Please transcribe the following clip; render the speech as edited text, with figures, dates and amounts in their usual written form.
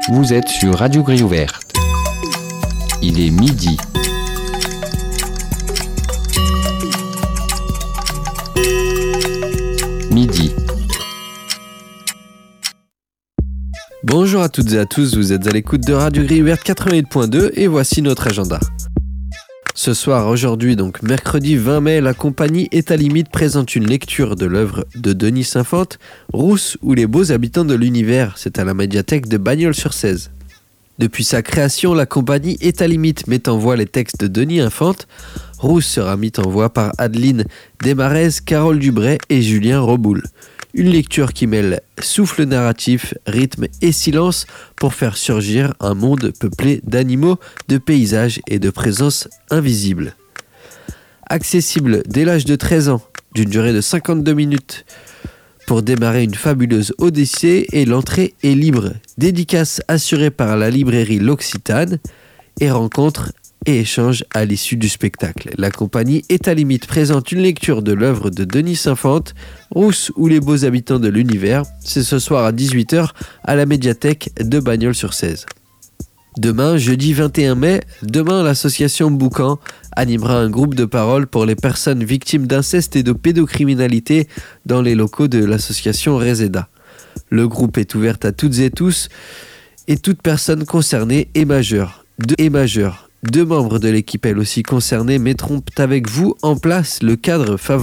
Vous êtes sur Radio Grille Ouverte. Il est midi. Midi. Bonjour à toutes et à tous, vous êtes à l'écoute de Radio Grille Ouverte 88.2 et voici notre agenda. Ce soir, aujourd'hui, donc mercredi 20 mai, la compagnie État-Limite présente une lecture de l'œuvre de Denis Saint-Fante, Rousse ou les beaux habitants de l'univers. C'est à la médiathèque de Bagnols-sur-Cèze. Depuis sa création, la compagnie État-Limite met en voix les textes de Denis Saint-Fante. Rousse sera mis en voix par Adeline Desmarez, Carole Dubray et Julien Roboul. Une lecture qui mêle souffle narratif, rythme et silence pour faire surgir un monde peuplé d'animaux, de paysages et de présences invisibles. Accessible dès l'âge de 13 ans, d'une durée de 52 minutes, pour démarrer une fabuleuse odyssée et l'entrée est libre. Dédicace assurée par la librairie L'Occitane et rencontre et échange à l'issue du spectacle. La compagnie État-Limite présente une lecture de l'œuvre de Denis Saint-Fante, Rousse ou les beaux habitants de l'univers. C'est ce soir à 18h à la médiathèque de Bagnols-sur-Cèze. Demain, jeudi 21 mai, l'association Boucan animera un groupe de parole pour les personnes victimes d'inceste et de pédocriminalité dans les locaux de l'association Reseda. Le groupe est ouvert à toutes et tous et toute personne concernée est majeure. Deux membres de l'équipe, elles aussi concernées, mettront avec vous en place le cadre favorable